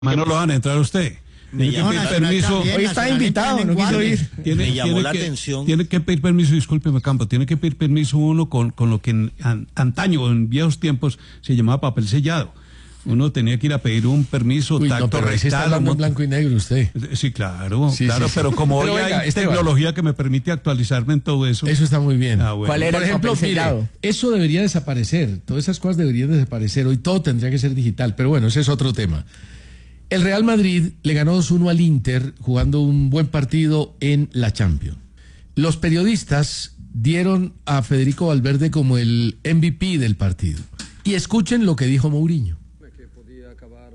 no lo van a entrar usted. Tiene que pedir permiso. Hoy está invitado, no quiso ir. Me llamó la atención. Tiene que pedir permiso, discúlpeme, Campo, tiene que pedir permiso uno con lo que antaño, en viejos tiempos, se llamaba papel sellado. Uno tenía que ir a pedir un permiso, tacto rectal. Está hablando en blanco y negro usted. Sí, claro, pero como pero hoy hay tecnología que me permite actualizarme en todo eso. Eso está muy bien. Bueno. ¿Cuál era Por ejemplo, mire, eso debería desaparecer. Todas esas cosas deberían desaparecer. Hoy todo tendría que ser digital, pero bueno, ese es otro tema. El Real Madrid le ganó 2-1 al Inter jugando un buen partido en la Champions. Los periodistas dieron a Federico Valverde como el MVP del partido. Y escuchen lo que dijo Mourinho. Que podía acabar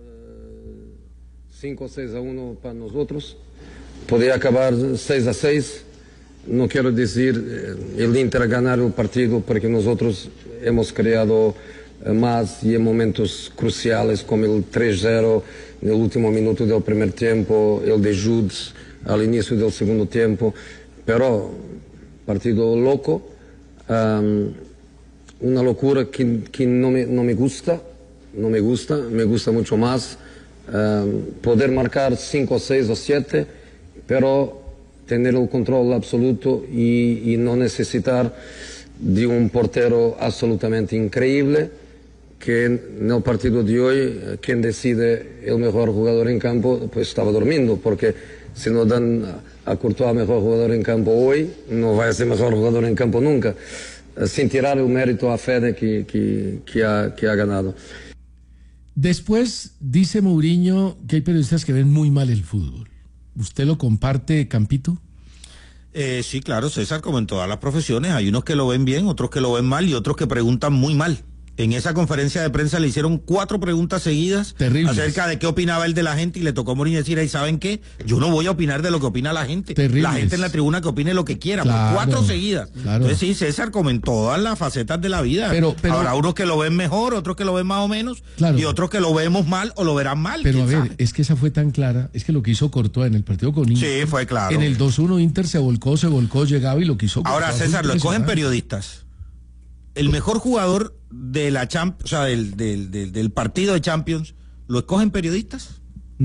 5-6-1 para nosotros. Podía acabar 6-6. No quiero decir el Inter ganar el partido porque nosotros hemos creado más y en momentos cruciales como el 3-0 en el último minuto del primer tiempo, el de Jude al inicio del segundo tiempo, pero partido loco, una locura que no me gusta, me gusta mucho más poder marcar 5, 6 o 7, pero tener el control absoluto y no necesitar de un portero absolutamente increíble, que en el partido de hoy, quien decide el mejor jugador en campo, pues estaba durmiendo, porque si no dan a Courtois mejor jugador en campo hoy, no va a ser mejor jugador en campo nunca, sin tirar el mérito a Fede que ha ganado. Después dice Mourinho que hay periodistas que ven muy mal el fútbol. ¿Usted lo comparte, Campito? Sí, claro, César, como en todas las profesiones, hay unos que lo ven bien, otros que lo ven mal y otros que preguntan muy mal. En esa conferencia de prensa le hicieron 4 preguntas seguidas acerca de qué opinaba él de la gente y le tocó a Mourinho decir, ahí ¿saben qué? Yo no voy a opinar de lo que opina la gente. La gente en la tribuna que opine lo que quiera, claro, por 4 seguidas. Claro. Entonces sí, César, como en todas las facetas de la vida. Pero habrá unos que lo ven mejor, otros que lo ven más o menos, claro, y otros que lo vemos mal o lo verán mal. Pero a ver, es que esa fue tan clara, es que lo que hizo Courtois en el partido con Inter. Sí, fue claro. En el 2-1 Inter se volcó, llegaba y lo quiso. Ahora, César, lo escogen periodistas. El mejor jugador de la Champions, o sea, del partido de Champions, ¿lo escogen periodistas?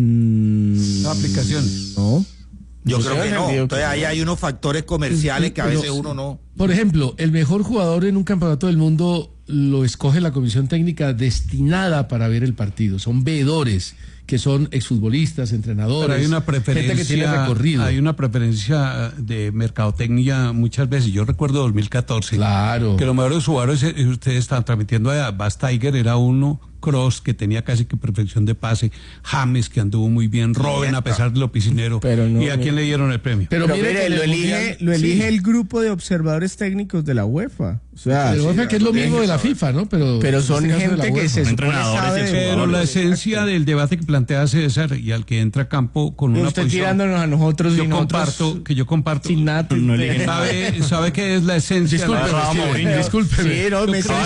La aplicación. No. Yo creo que no. Entonces ahí hay unos factores comerciales que a veces uno no. Por ejemplo, el mejor jugador en un campeonato del mundo lo escoge la comisión técnica destinada para ver el partido. Son veedores que son exfutbolistas, entrenadores, pero hay una preferencia, gente que tiene recorrido. Hay una preferencia de mercadotecnia muchas veces. Yo recuerdo 2014. Claro. Que los mejores jugadores, ustedes estaban transmitiendo a Bas Tiger, era uno, Kroos, que tenía casi que perfección de pase, James, que anduvo muy bien, Robben, a pesar de lo piscinero. No, ¿y a quién le dieron el premio? Pero mire, lo elige el grupo de observadores técnicos de la UEFA. O sea, la UEFA, que es lo mismo de la FIFA, ¿no? Pero son gente que se supone sabe. Pero la esencia del debate que plantea César y al que entra a campo con una posición. Usted tirándonos a nosotros yo comparto. Sin nada. ¿Sabe qué es la esencia? Discúlpeme.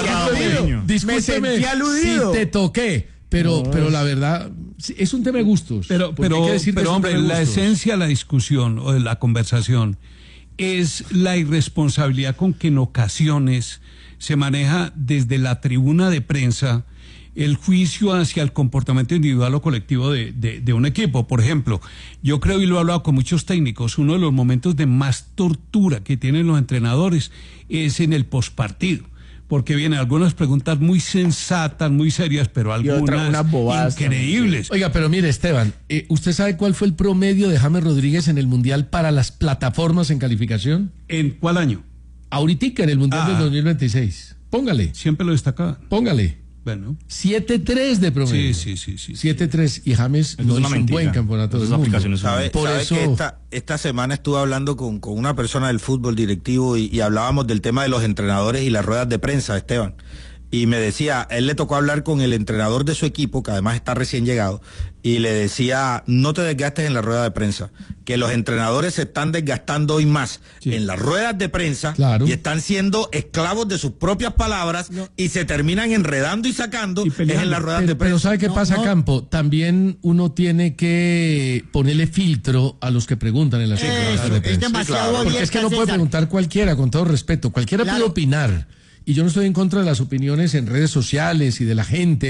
Me sentí aludido. Sí, te toqué. Pero la verdad, es un tema de gustos. Pero hombre, la esencia de la discusión o de la conversación es la irresponsabilidad con que en ocasiones se maneja desde la tribuna de prensa el juicio hacia el comportamiento individual o colectivo de un equipo. Por ejemplo, yo creo, y lo he hablado con muchos técnicos, uno de los momentos de más tortura que tienen los entrenadores es en el pospartido, porque vienen algunas preguntas muy sensatas, muy serias, pero algunas increíbles. Oiga, pero mire, Esteban, ¿usted sabe cuál fue el promedio de James Rodríguez en el Mundial para las plataformas en calificación? ¿En cuál año? Ahorita, en el Mundial del 2026. Póngale. Siempre lo destacaba. Póngale. Bueno. 7-3 de promedio. Sí. 7-3, y James no hizo un buen campeonato del mundo. ¿Sabe que esta semana estuve hablando con una persona del fútbol directivo y hablábamos del tema de los entrenadores y las ruedas de prensa, Esteban? Y me decía, él le tocó hablar con el entrenador de su equipo, que además está recién llegado, y le decía, no te desgastes en la rueda de prensa, que los entrenadores se están desgastando hoy más en las ruedas de prensa, y están siendo esclavos de sus propias palabras y se terminan enredando y sacando en las ruedas de prensa. Pero ¿sabe qué pasa, Campo? También uno tiene que ponerle filtro a los que preguntan en las ruedas de prensa. Es demasiado porque es que no puede preguntar cualquiera, con todo respeto. Cualquiera puede opinar. Y yo no estoy en contra de las opiniones en redes sociales y de la gente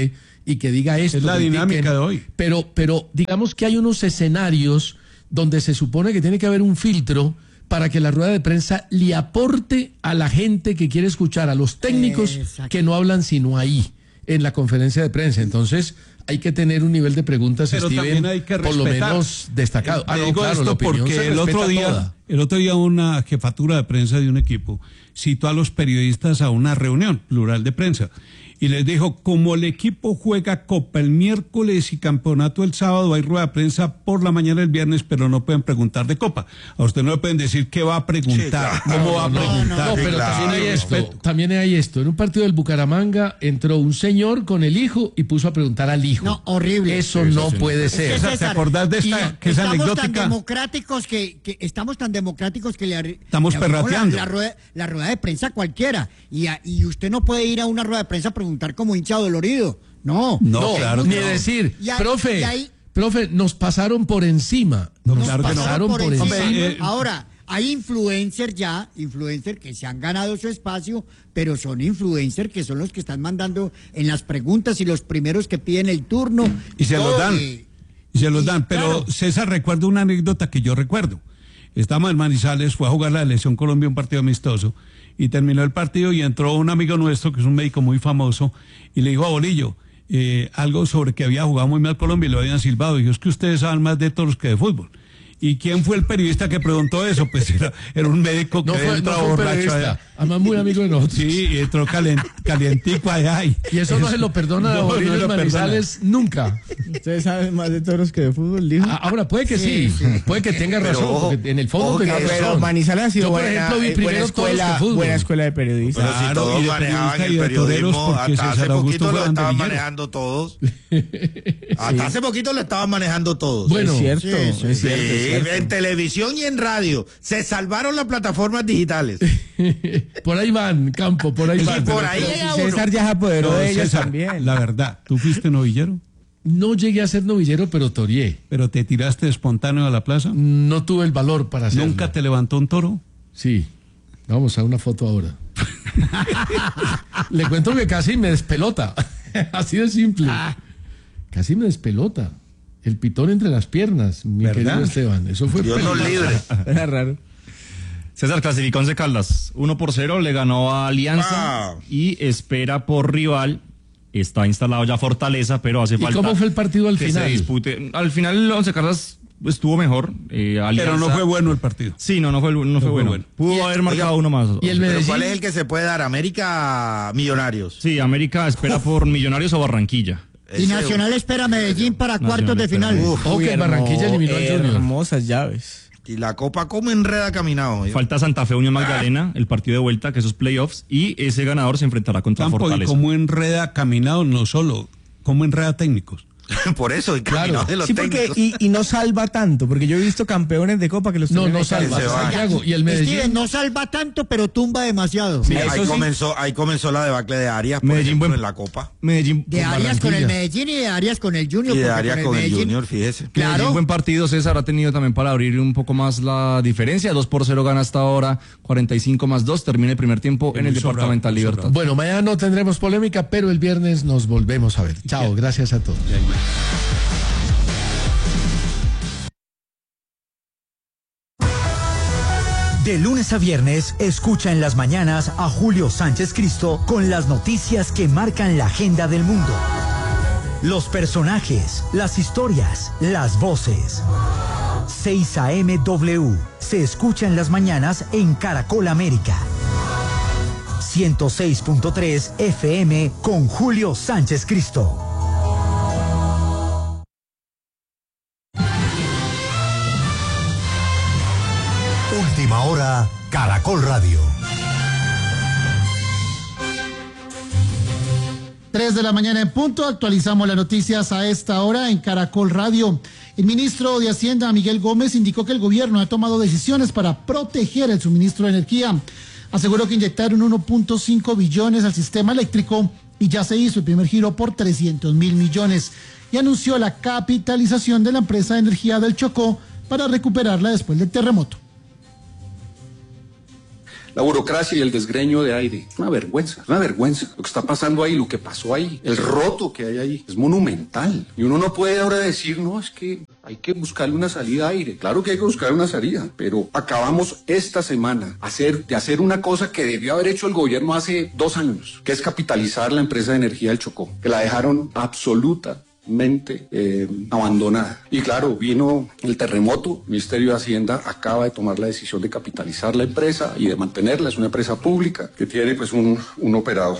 y que diga esto. Es la dinámica de hoy. Pero digamos que hay unos escenarios donde se supone que tiene que haber un filtro para que la rueda de prensa le aporte a la gente que quiere escuchar, a los técnicos que no hablan sino ahí, en la conferencia de prensa. Entonces hay que tener un nivel de preguntas, pero Steven, hay que por lo menos destacado. Digo claro, esto porque el otro día una jefatura de prensa de un equipo citó a los periodistas a una reunión plural de prensa y les dijo, como el equipo juega Copa el miércoles y campeonato el sábado, hay rueda de prensa por la mañana el viernes, pero no pueden preguntar de Copa. A usted no le pueden decir qué va a preguntar, cómo va a preguntar. No, pero también hay esto. En un partido del Bucaramanga entró un señor con el hijo y puso a preguntar al hijo. No, horrible. Eso no puede ser. César, ¿te acordás de esta que es anecdótica? Estamos tan democráticos que estamos perrateando. La rueda de prensa cualquiera. Y usted no puede ir a una rueda de prensa a preguntar como hincha dolorido. No, claro, ni decir, profe, nos pasaron por encima. Nos pasaron por encima. Ahora, hay influencers que se han ganado su espacio, pero son influencers que son los que están mandando en las preguntas y los primeros que piden el turno. Y se los dan. Y se los dan. Pero claro. César, recuerdo una anécdota que yo recuerdo. Estábamos en Manizales, fue a jugar la Selección Colombia, un partido amistoso, y terminó el partido y entró un amigo nuestro, que es un médico muy famoso, y le dijo a Bolillo algo sobre que había jugado muy mal Colombia y lo habían silbado. Y dijo, es que ustedes saben más de toros que de fútbol. ¿Y quién fue el periodista que preguntó eso? Pues era un médico que entró borracho allá. Además muy amigo de nosotros. Sí, y entró calientico allá. Y eso no se lo perdona a Bolillo Manizales nunca. Ustedes saben más de toros que de fútbol, dijo. Ahora puede que sí. Puede que tenga razón, porque en el fondo tenga razón. Pero Manizales ha sido yo, por ejemplo, vi primero buena escuela de periodistas. Pero si todos manejaban el periodismo, hasta hace poquito lo estaban manejando todos. Hasta hace poquito lo estaban manejando todos. Bueno, es cierto, es cierto. En televisión y en radio se salvaron las plataformas digitales. Por ahí van, Campo, por ahí van. Por ahí César ya se apoderó de ellos también. La verdad, ¿tú fuiste novillero? No llegué a ser novillero, pero toreé. ¿Pero te tiraste espontáneo a la plaza? No tuve el valor para hacerlo. ¿Nunca te levantó un toro? Sí. Vamos a una foto ahora. Le cuento que casi me despelota. Así de simple. Casi me despelota. El pitón entre las piernas, mi querido Esteban. Eso fue Dios nos libre. Era raro. César clasificó Once Caldas. 1-0, le ganó a Alianza y espera por rival. Está instalado ya Fortaleza, pero hace falta. ¿Y cómo fue el partido al final? Se dispute. Al final Once Caldas estuvo mejor. Alianza, pero no fue bueno el partido. Sí, no fue bueno. Pudo haber marcado uno más. ¿Y el Medellín? ¿Cuál es el que se puede dar? ¿América Millonarios? Sí, América espera por Millonarios o Barranquilla. Y Nacional espera Medellín para cuartos de final. Ok, Barranquilla eliminó al Junior. Hermosas llaves. Y la Copa como enreda caminado. Falta Santa Fe Unión Magdalena, el partido de vuelta, que esos playoffs, y ese ganador se enfrentará contra Fortaleza. Y como enreda caminado, no solo, como enreda técnicos. Por eso, claro. De los sí, porque y no salva tanto, porque yo he visto campeones de Copa que los no salva. Santiago, y el Medellín Steven, no salva tanto, pero tumba demasiado. Sí, ahí comenzó la debacle de Arias, por Medellín, ejemplo, en la Copa. Medellín de Arias con el Medellín y de Arias con el Junior. Y de Arias con el Junior, fíjese. Claro. Medellín, buen partido, César ha tenido también para abrir un poco más la diferencia. 2-0 gana hasta ahora, 45+2, termina el primer tiempo en el Departamental Libertad. Bueno, mañana no tendremos polémica, pero el viernes nos volvemos a ver. Chao, gracias a todos. De lunes a viernes, escucha en las mañanas a Julio Sánchez Cristo con las noticias que marcan la agenda del mundo. Los personajes, las historias, las voces. 6 AM W se escucha en las mañanas en Caracol América. 106.3 FM con Julio Sánchez Cristo. Última hora, Caracol Radio. 3 de la mañana en punto, actualizamos las noticias a esta hora en Caracol Radio. El ministro de Hacienda, Miguel Gómez, indicó que el gobierno ha tomado decisiones para proteger el suministro de energía. Aseguró que inyectaron 1.5 billones al sistema eléctrico y ya se hizo el primer giro por 300.000 millones. Y anunció la capitalización de la empresa de energía del Chocó para recuperarla después del terremoto. La burocracia y el desgreño de aire. Una vergüenza. Lo que está pasando ahí, lo que pasó ahí, el roto que hay ahí, es monumental. Y uno no puede ahora decir, no, es que hay que buscarle una salida a aire. Claro que hay que buscar una salida, pero acabamos esta semana de hacer una cosa que debió haber hecho el gobierno hace 2 años, que es capitalizar la empresa de energía del Chocó, que la dejaron absolutamente abandonada. Y claro, vino el terremoto, el Ministerio de Hacienda acaba de tomar la decisión de capitalizar la empresa y de mantenerla. Es una empresa pública que tiene pues un operador.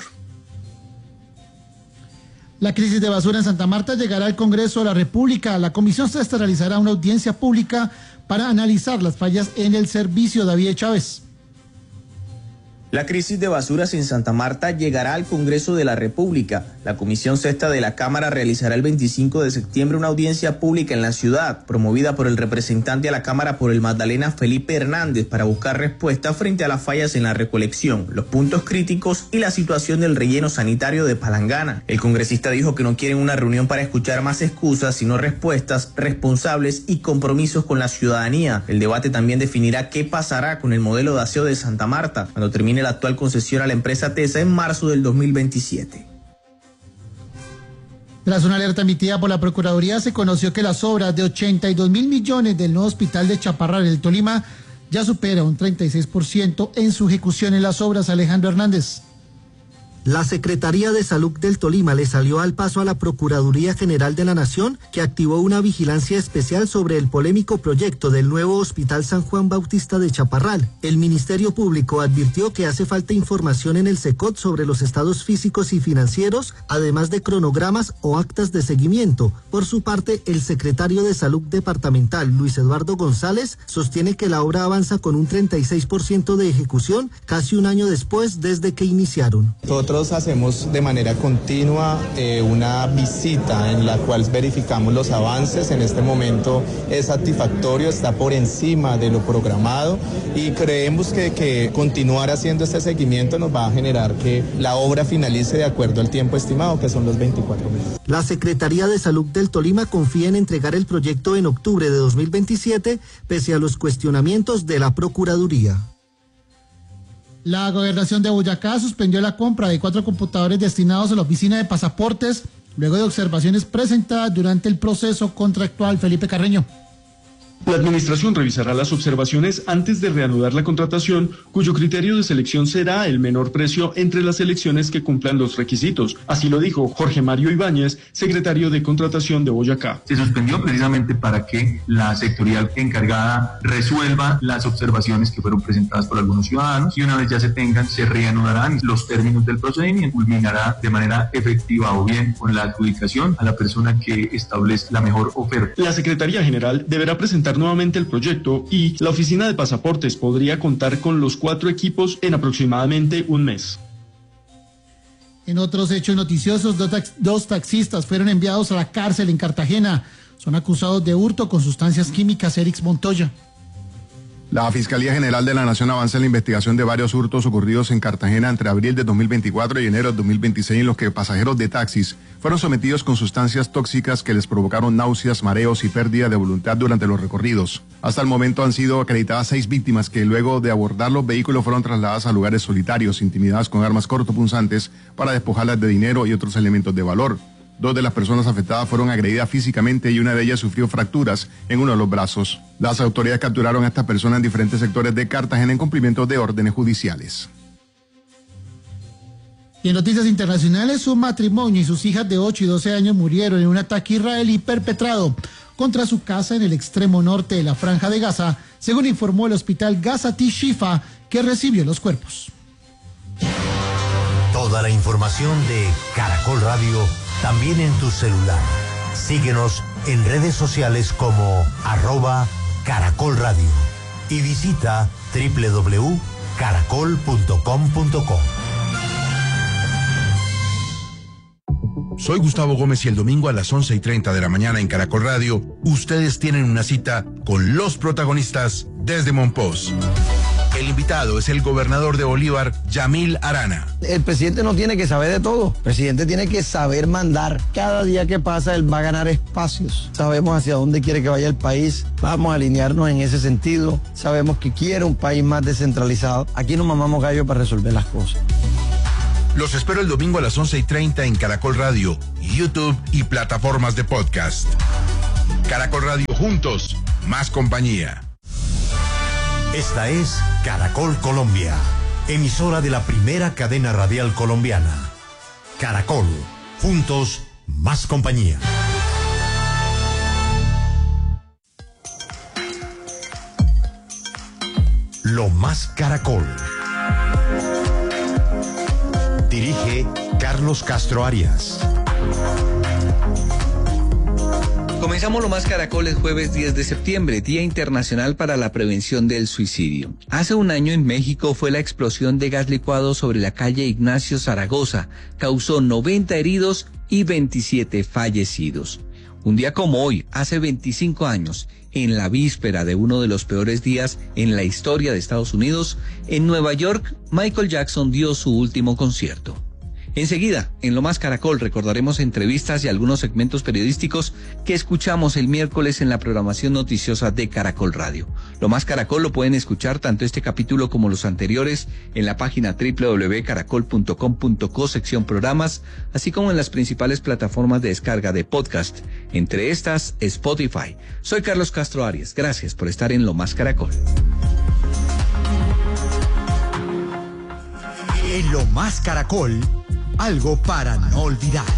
La crisis de basura en Santa Marta llegará al Congreso de la República. La Comisión Sexta realizará una audiencia pública para analizar las fallas en el servicio. David Chávez. La crisis de basuras en Santa Marta llegará al Congreso de la República. La Comisión Sexta de la Cámara realizará el 25 de septiembre una audiencia pública en la ciudad, promovida por el representante a la Cámara por el Magdalena, Felipe Hernández, para buscar respuestas frente a las fallas en la recolección, los puntos críticos y la situación del relleno sanitario de Palangana. El congresista dijo que no quieren una reunión para escuchar más excusas, sino respuestas responsables y compromisos con la ciudadanía. El debate también definirá qué pasará con el modelo de aseo de Santa Marta cuando termine la actual concesión a la empresa TESA en marzo del 2027. Tras una alerta emitida por la Procuraduría, se conoció que las obras de 82.000 millones del nuevo hospital de Chaparral, el Tolima, ya supera un 36% en su ejecución en las obras. Alejandro Hernández. La Secretaría de Salud del Tolima le salió al paso a la Procuraduría General de la Nación, que activó una vigilancia especial sobre el polémico proyecto del nuevo Hospital San Juan Bautista de Chaparral. El Ministerio Público advirtió que hace falta información en el SECOT sobre los estados físicos y financieros, además de cronogramas o actas de seguimiento. Por su parte, el secretario de Salud Departamental, Luis Eduardo González, sostiene que la obra avanza con un 36% de ejecución, casi un año después desde que iniciaron. Nosotros hacemos de manera continua una visita en la cual verificamos los avances. En este momento es satisfactorio, está por encima de lo programado y creemos que continuar haciendo este seguimiento nos va a generar que la obra finalice de acuerdo al tiempo estimado, que son los 24 meses. La Secretaría de Salud del Tolima confía en entregar el proyecto en octubre de 2027, pese a los cuestionamientos de la Procuraduría. La Gobernación de Boyacá suspendió la compra de 4 computadores destinados a la oficina de pasaportes, luego de observaciones presentadas durante el proceso contractual. Felipe Carreño. La administración revisará las observaciones antes de reanudar la contratación, cuyo criterio de selección será el menor precio entre las selecciones que cumplan los requisitos. Así lo dijo Jorge Mario Ibáñez, secretario de Contratación de Boyacá. Se suspendió precisamente para que la sectorial encargada resuelva las observaciones que fueron presentadas por algunos ciudadanos y una vez ya se tengan, se reanudarán los términos del procedimiento, culminará de manera efectiva o bien con la adjudicación a la persona que establece la mejor oferta. La Secretaría General deberá presentar nuevamente el proyecto y la oficina de pasaportes podría contar con los 4 equipos en aproximadamente un mes. En otros hechos noticiosos, dos taxistas fueron enviados a la cárcel en Cartagena. Son acusados de hurto con sustancias químicas. Erix Montoya. La Fiscalía General de la Nación avanza en la investigación de varios hurtos ocurridos en Cartagena entre abril de 2024 y enero de 2026, en los que pasajeros de taxis fueron sometidos con sustancias tóxicas que les provocaron náuseas, mareos y pérdida de voluntad durante los recorridos. Hasta el momento han sido acreditadas 6 víctimas que luego de abordar los vehículos fueron trasladadas a lugares solitarios, intimidadas con armas cortopunzantes para despojarlas de dinero y otros elementos de valor. 2 de las personas afectadas fueron agredidas físicamente y una de ellas sufrió fracturas en uno de los brazos. Las autoridades capturaron a estas personas en diferentes sectores de Cartagena en cumplimiento de órdenes judiciales. Y en noticias internacionales, un matrimonio y sus hijas de 8 y 12 años murieron en un ataque israelí perpetrado contra su casa en el extremo norte de la Franja de Gaza, según informó el hospital Gazati Shifa, que recibió los cuerpos. Toda la información de Caracol Radio también en tu celular. Síguenos en redes sociales como @Caracol Radio y visita www.caracol.com.co. Soy Gustavo Gómez y el domingo a las 11:30 de la mañana en Caracol Radio, ustedes tienen una cita con los protagonistas desde Monpós. El invitado es el gobernador de Bolívar, Yamil Arana. El presidente no tiene que saber de todo. El presidente tiene que saber mandar. Cada día que pasa, él va a ganar espacios. Sabemos hacia dónde quiere que vaya el país. Vamos a alinearnos en ese sentido. Sabemos que quiere un país más descentralizado. Aquí nos mamamos gallo para resolver las cosas. Los espero el domingo a las 11:30 en Caracol Radio, YouTube y plataformas de podcast. Caracol Radio, juntos, más compañía. Esta es Caracol Colombia, emisora de la primera cadena radial colombiana. Caracol, juntos, más compañía. Lo más Caracol. Dirige Carlos Castro Arias. Comenzamos Lo Más Caracol el jueves 10 de septiembre, Día Internacional para la Prevención del Suicidio. Hace un año en México fue la explosión de gas licuado sobre la calle Ignacio Zaragoza. Causó 90 heridos y 27 fallecidos. Un día como hoy, hace 25 años, en la víspera de uno de los peores días en la historia de Estados Unidos, en Nueva York, Michael Jackson dio su último concierto. Enseguida, en Lo Más Caracol, recordaremos entrevistas y algunos segmentos periodísticos que escuchamos el miércoles en la programación noticiosa de Caracol Radio. Lo Más Caracol lo pueden escuchar tanto este capítulo como los anteriores en la página www.caracol.com.co, sección programas, así como en las principales plataformas de descarga de podcast, entre estas Spotify. Soy Carlos Castro Arias. Gracias por estar en Lo Más Caracol. En Lo Más Caracol, algo para no olvidar.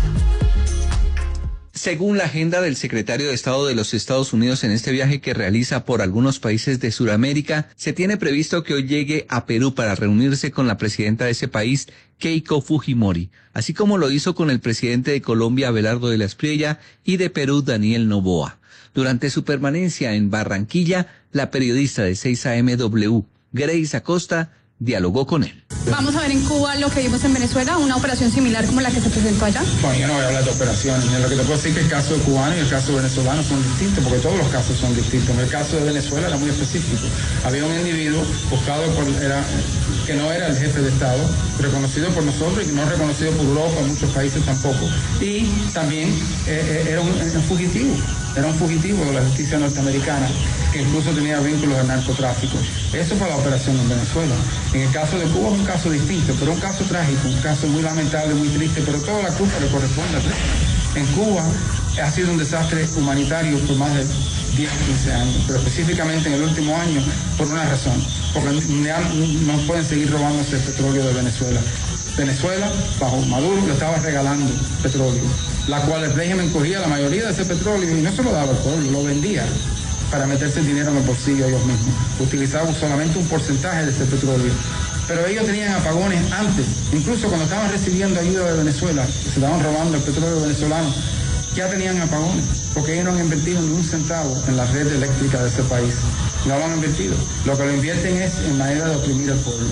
Según la agenda del secretario de Estado de los Estados Unidos en este viaje que realiza por algunos países de Sudamérica, se tiene previsto que hoy llegue a Perú para reunirse con la presidenta de ese país, Keiko Fujimori, así como lo hizo con el presidente de Colombia, Abelardo de la Espriella, y de Perú, Daniel Noboa. Durante su permanencia en Barranquilla, la periodista de 6AMW, Grace Acosta, dialogó con él. Vamos a ver en Cuba lo que vimos en Venezuela, una operación similar como la que se presentó allá. Bueno, yo no voy a hablar de operaciones. Lo que te puedo decir es que el caso cubano y el caso venezolano son distintos, porque todos los casos son distintos. En el caso de Venezuela era muy específico. Había un individuo buscado que no era el jefe de Estado, reconocido por nosotros y no reconocido por Europa, en muchos países tampoco. Y también era un fugitivo. Era un fugitivo de la justicia norteamericana, que incluso tenía vínculos al narcotráfico. Eso fue la operación en Venezuela. En el caso de Cuba es un caso distinto, pero un caso trágico, un caso muy lamentable, muy triste, pero toda la culpa le corresponde a él. En Cuba ha sido un desastre humanitario por más de 10, 15 años, pero específicamente en el último año por una razón, porque no pueden seguir robándose el petróleo de Venezuela. Venezuela, bajo Maduro, le estaba regalando petróleo, la cual el régimen cogía la mayoría de ese petróleo y no se lo daba al pueblo, lo vendía para meterse el dinero en el bolsillo ellos mismos. Utilizaban solamente un porcentaje de ese petróleo. Pero ellos tenían apagones antes, incluso cuando estaban recibiendo ayuda de Venezuela, que se estaban robando el petróleo venezolano, ya tenían apagones, porque ellos no han invertido ni un centavo en la red eléctrica de ese país. No lo han invertido. Lo que lo invierten es en manera de oprimir al pueblo.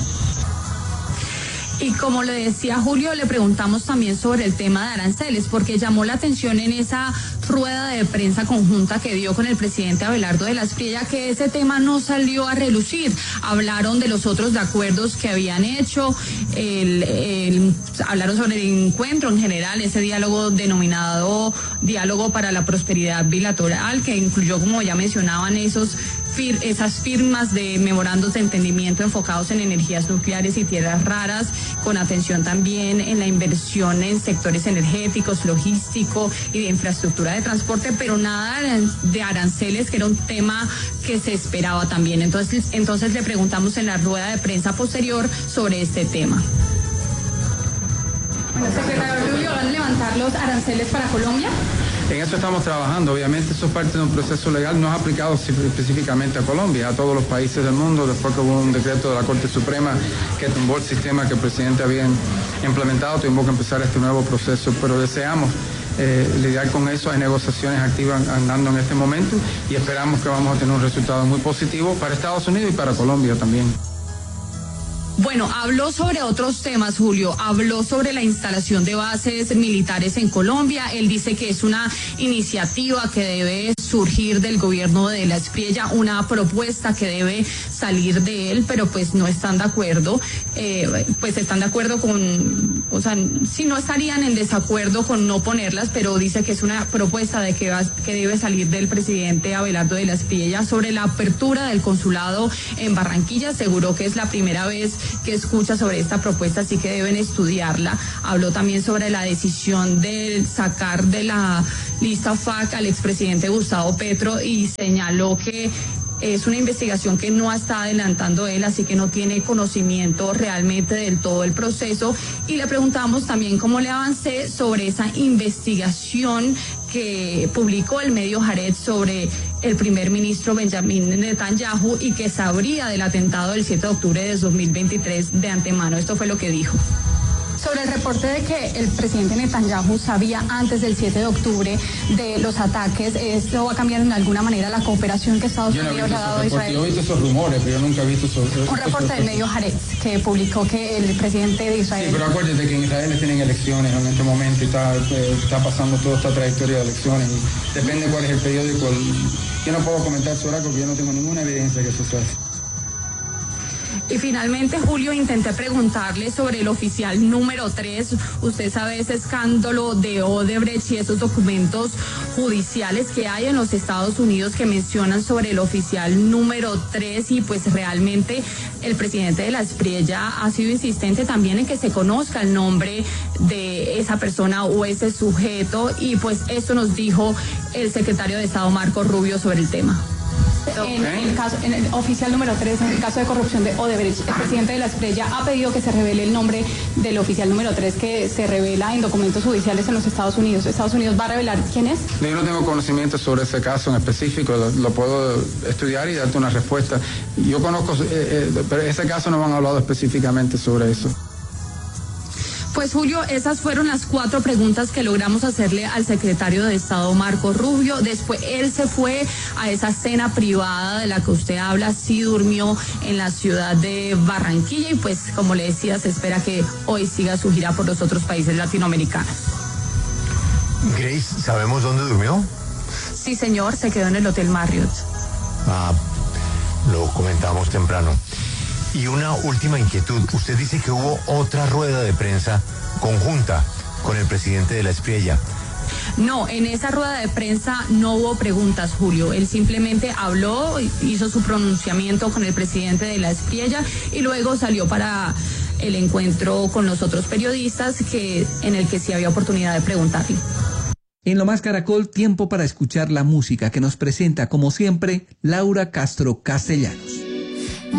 Y como le decía Julio, le preguntamos también sobre el tema de aranceles, porque llamó la atención en esa rueda de prensa conjunta que dio con el presidente Abelardo de la Espriella, que ese tema no salió a relucir. Hablaron de los otros acuerdos que habían hecho, hablaron sobre el encuentro en general, ese diálogo denominado Diálogo para la Prosperidad Bilateral, que incluyó, como ya mencionaban, esas firmas de memorandos de entendimiento enfocados en energías nucleares y tierras raras, con atención también en la inversión en sectores energéticos, logístico y de infraestructura de transporte, pero nada de aranceles, que era un tema que se esperaba también. Entonces le preguntamos en la rueda de prensa posterior sobre este tema. Bueno, secretario Rubio, ¿van a levantar los aranceles para Colombia? En eso estamos trabajando. Obviamente eso es parte de un proceso legal, no es aplicado específicamente a Colombia, a todos los países del mundo, después que hubo un decreto de la Corte Suprema que tumbó el sistema que el presidente había implementado, tuvimos que empezar este nuevo proceso, pero deseamos lidiar con eso. Hay negociaciones activas andando en este momento y esperamos que vamos a tener un resultado muy positivo para Estados Unidos y para Colombia también. Bueno, habló sobre otros temas, Julio. Habló sobre la instalación de bases militares en Colombia. Él dice que es una iniciativa que debe surgir del gobierno de la Espriella, una propuesta que debe salir de él, pero pues no están de acuerdo, pues están de acuerdo con, o sea, si no estarían en desacuerdo con no ponerlas, pero dice que es una propuesta de que debe salir del presidente Abelardo de la Espriella. Sobre la apertura del consulado en Barranquilla, aseguró que es la primera vez que escucha sobre esta propuesta, así que deben estudiarla. Habló también sobre la decisión de sacar de la lista FAC al expresidente Gustavo Petro y señaló que es una investigación que no está adelantando él, así que no tiene conocimiento realmente del todo el proceso. Y le preguntamos también cómo le avancé sobre esa investigación que publicó el medio Haaretz sobre el primer ministro Benjamin Netanyahu y que sabría del atentado del 7 de octubre de 2023 de antemano. Esto fue lo que dijo. Sobre el reporte de que el presidente Netanyahu sabía antes del 7 de octubre de los ataques, ¿esto va a cambiar en alguna manera la cooperación que Estados Unidos le ha dado a Israel? Yo he visto esos rumores, pero yo nunca he visto esos... Un reporte del medio Haaretz que publicó que el presidente de Israel... Sí, pero acuérdate que en Israel tienen elecciones en este momento y está pasando toda esta trayectoria de elecciones y depende cuál es el periódico. Yo no puedo comentar sobre algo porque yo no tengo ninguna evidencia que eso sea así. Y finalmente, Julio, intenté preguntarle sobre el oficial número 3. Usted sabe ese escándalo de Odebrecht y esos documentos judiciales que hay en los Estados Unidos que mencionan sobre el oficial número 3 y pues realmente el presidente de la Espriella ha sido insistente también en que se conozca el nombre de esa persona o ese sujeto y pues esto nos dijo el secretario de Estado Marco Rubio sobre el tema. En el oficial número 3, en el caso de corrupción de Odebrecht, el presidente de la Espriella ha pedido que se revele el nombre del oficial número 3 que se revela en documentos judiciales en los Estados Unidos. ¿Estados Unidos va a revelar quién es? Yo no tengo conocimiento sobre ese caso en específico, lo puedo estudiar y darte una respuesta. Yo conozco, pero ese caso no me han hablado específicamente sobre eso. Pues Julio, esas fueron las 4 preguntas que logramos hacerle al secretario de Estado Marco Rubio. Después él se fue a esa cena privada de la que usted habla, sí durmió en la ciudad de Barranquilla y pues como le decía, se espera que hoy siga su gira por los otros países latinoamericanos. Grace, ¿sabemos dónde durmió? Sí, señor, se quedó en el Hotel Marriott. Lo comentamos temprano. Y una última inquietud. Usted dice que hubo otra rueda de prensa conjunta con el presidente de la Espriella. No, en esa rueda de prensa no hubo preguntas, Julio. Él simplemente habló, hizo su pronunciamiento con el presidente de la Espriella y luego salió para el encuentro con los otros periodistas en el que sí había oportunidad de preguntarle. En Lo Más Caracol, tiempo para escuchar la música que nos presenta, como siempre, Laura Castro Castellanos.